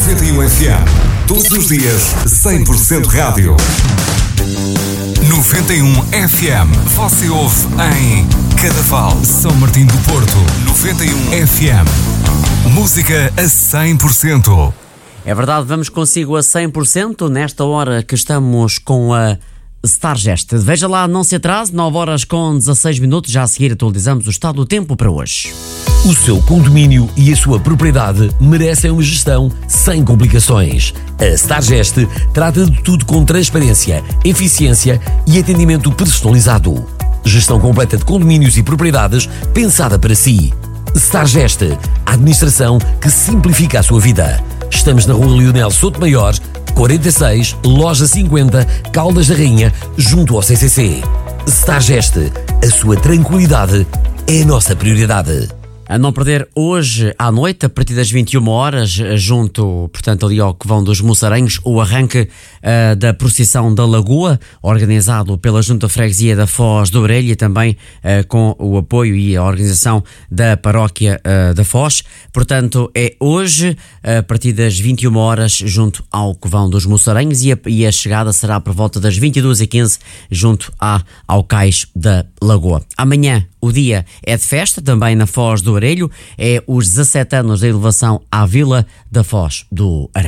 91 FM. Todos os dias, 100% rádio. 91 FM. Você ouve em Cadaval, São Martinho do Porto. 91 FM. Música a 100%. É verdade, vamos consigo a 100% nesta hora que estamos com a Stargest. Veja lá, não se atrase, 9 horas com 16 minutos. Já a seguir atualizamos o estado do tempo para hoje. O seu condomínio e a sua propriedade merecem uma gestão sem complicações. A Stargest trata de tudo com transparência, eficiência e atendimento personalizado. Gestão completa de condomínios e propriedades pensada para si. Stargest, a administração que simplifica a sua vida. Estamos na Rua Leonel Sotomayor, 46, Loja 50, Caldas da Rainha, junto ao CCC. Stargest, a sua tranquilidade é a nossa prioridade. A não perder hoje à noite, a partir das 21 horas, junto, portanto, ali ao Covão dos Mussarenhos, o arranque da procissão da Lagoa, organizado pela Junta Freguesia da Foz de Orelha e também com o apoio e a organização da Paróquia da Foz. Portanto, é hoje, a partir das 21 horas, junto ao Covão dos Mussarenhos, e a chegada será por volta das 22h15, junto ao Cais da Lagoa. Amanhã, o dia é de festa, também na Foz do Arelho, é os 17 anos da elevação à Vila da Foz do Arelho.